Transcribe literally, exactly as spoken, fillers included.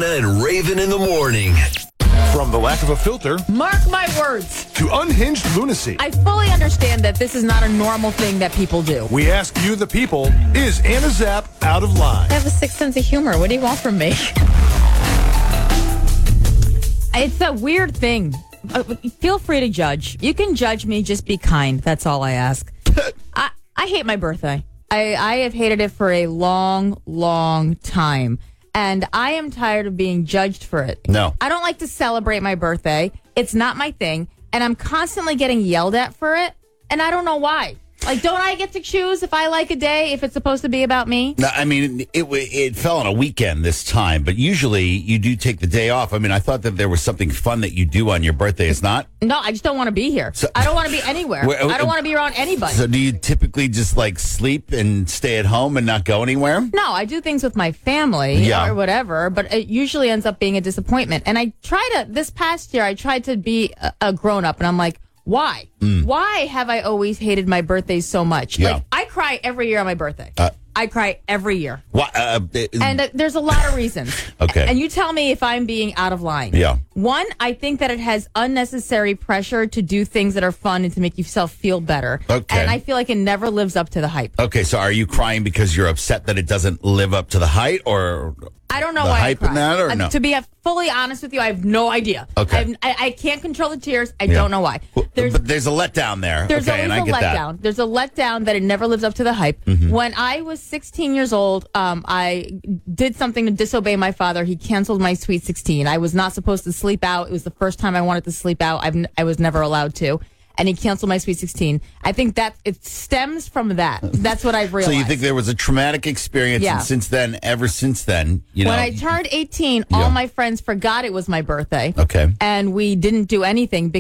Anna and Raven in the morning. From the lack of a filter Mark my words. to unhinged lunacy, I fully understand that this is not a normal thing that people do. we ask you, the people, is Anna Zapp out of line? I have a sick sense of humor. What do you want from me? It's a weird thing. Uh, feel free to judge. You can judge me. Just be kind. That's all I ask. I, I hate my birthday. I, I have hated it for a long, long time. And I am tired of being judged for it. No. I don't like to celebrate my birthday. It's not my thing. And I'm constantly getting yelled at for it. And I don't know why. Like, don't I get to choose if I like a day, if it's supposed to be about me? No, I mean, it it fell on a weekend this time, but usually you do take the day off. I mean, I thought that there was something fun that you do on your birthday. It's not? No, I just don't want to be here. So- I don't want to be anywhere. Where- I don't want to be around anybody. So do you typically just like sleep and stay at home and not go anywhere? No, I do things with my family Yeah. or whatever, but it usually ends up being a disappointment. And I try to, this past year, I tried to be a, a grown up, and I'm like, why? Mm. Why have I always hated my birthdays so much? Yeah. Like, I cry every year on my birthday. Uh, I cry every year. Why, uh, uh, And uh, there's a lot of reasons. Okay. And you tell me if I'm being out of line. Yeah. One, I think that it has unnecessary pressure to do things that are fun and to make yourself feel better. Okay. And I feel like it never lives up to the hype. okay, so are you crying because you're upset that it doesn't live up to the height, or I don't know the why hype I in cry. that, or Uh, no? To be uh, fully honest with you, I have no idea. Okay. I've- I, I can't control the tears. I Yeah. don't know why. Well, There's, but there's a letdown there. there's okay, always and I a get that. letdown. There's a letdown that it never lives up to the hype. Mm-hmm. When I was sixteen years old, um, I did something to disobey my father. He canceled my Sweet sixteen. I was not supposed to sleep out. It was the first time I wanted to sleep out. I've, n- I was never allowed to. And he canceled my Sweet sixteen. I think that it stems from that. That's what I've So realized. you think there was a traumatic experience, Yeah. and since then, ever since then, you know. when I turned eighteen, Yeah. all my friends forgot it was my birthday. Okay. And we didn't do anything